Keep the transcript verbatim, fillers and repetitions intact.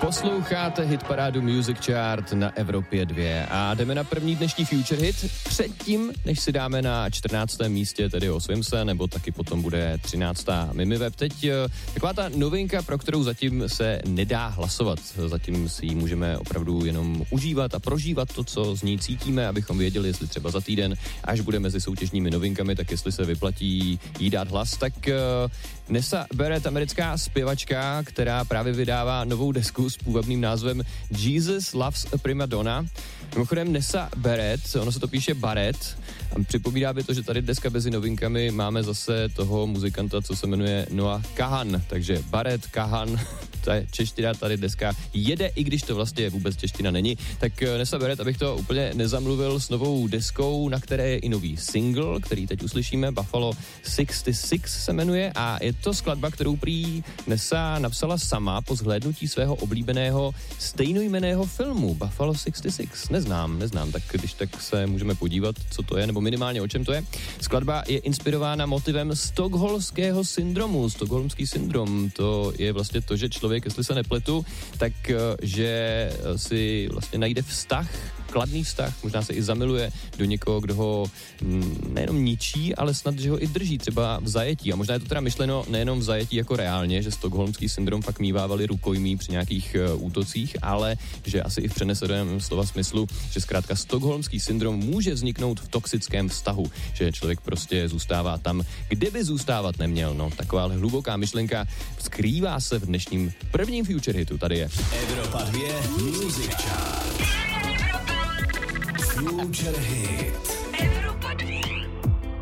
Posloucháte hitparádu Music Chart na Evropě dva a jdeme na první dnešní Future Hit. Předtím, než si dáme na čtrnáctém místě, tedy Osvím se, nebo taky potom bude třináctá Mimiveb. Teď taková ta novinka, pro kterou zatím se nedá hlasovat. Zatím si ji můžeme opravdu jenom užívat a prožívat to, co z ní cítíme, abychom věděli, jestli třeba za týden, až bude mezi soutěžními novinkami, tak jestli se vyplatí jí dát hlas. Tak Nessa Barrett, americká zpěvačka, která právě vydává novou desku s půvabným názvem Jesus Loves a Prima Donna. Mimochodem Nessa Barrett, ono se to píše Barrett, a připomíná by to, že tady dneska mezi novinkami máme zase toho muzikanta, co se jmenuje Noah Kahan, takže Barrett, Kahan, ta čeština tady dneska jede, i když to vlastně vůbec čeština není. Tak Nessa Barrett, abych to úplně nezamluvil, s novou deskou, na které je i nový single, který teď uslyšíme, Buffalo šedesát šest se jmenuje, a je to skladba, kterou prý Nessa napsala sama po zhlédnutí svého oblíbeného stejnojmenného filmu Buffalo šedesát šest. Neznám, neznám, tak když tak se můžeme podívat, co to je, nebo minimálně o čem to je. Skladba je inspirována motivem stockholmského syndromu. Stockholmský syndrom, to je vlastně to, že člověk, jestli se nepletu, tak že si vlastně najde vztah, kladný vztah, možná se i zamiluje do někoho, kdo ho nejenom ničí, ale snad, že ho i drží třeba v zajetí. A možná je to teda myšleno nejenom v zajetí jako reálně, že stockholmský syndrom fakt mívávali rukojmí při nějakých uh, útocích, ale že asi i v přeneseném slova smyslu, že zkrátka stockholmský syndrom může vzniknout v toxickém vztahu, že člověk prostě zůstává tam, kde by zůstávat neměl. No, taková hluboká myšlenka skrývá se v dnešním prvním Future Hitu. Tady je Evropa dva Music Chart. Future Hit.